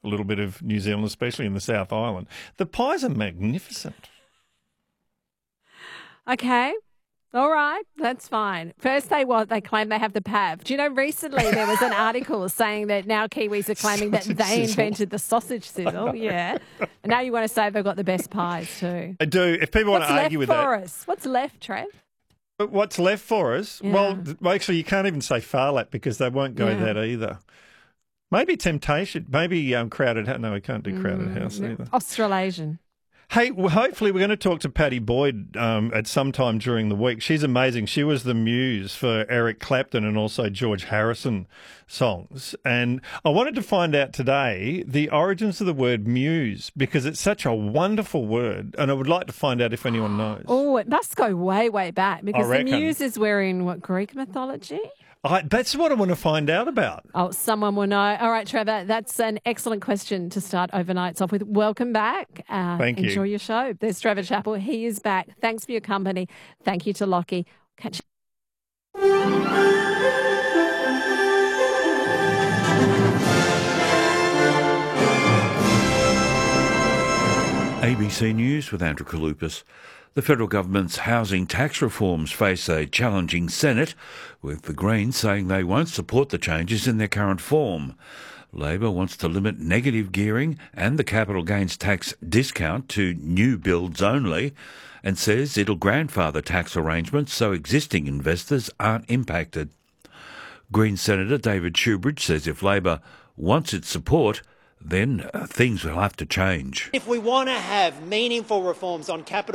little bit of New Zealand, especially in the South Island. The pies are magnificent. Okay. All right, that's fine. First they claim they have the PAV. Do you know, recently there was an article saying that now Kiwis are claiming that they invented the sausage sizzle. Yeah. And now you want to say they've got the best pies too. I do. If people want to argue with that. What's left, Trev? But what's left for us? Yeah. Well, actually, you can't even say Phar-Lap because they won't go that either. Maybe Temptation. Maybe Crowded House. No, we can't do Crowded House either. Australasian. Hey, well, hopefully we're going to talk to Patty Boyd at some time during the week. She's amazing. She was the muse for Eric Clapton and also George Harrison songs. And I wanted to find out today the origins of the word muse because it's such a wonderful word. And I would like to find out if anyone knows. Oh, it must go way, way back because the muses were in, Greek mythology? That's what I want to find out about. Oh, someone will know. All right, Trevor, that's an excellent question to start overnights off with. Welcome back. Thank you. Enjoy your show. There's Trevor Chappell. He is back. Thanks for your company. Thank you to Lockie. Catch you. ABC News with Andrew Kalupas. The federal government's housing tax reforms face a challenging Senate, with the Greens saying they won't support the changes in their current form. Labor wants to limit negative gearing and the capital gains tax discount to new builds only, and says it'll grandfather tax arrangements so existing investors aren't impacted. Green Senator David Shoebridge says if Labor wants its support, then things will have to change. If we want to have meaningful reforms on capital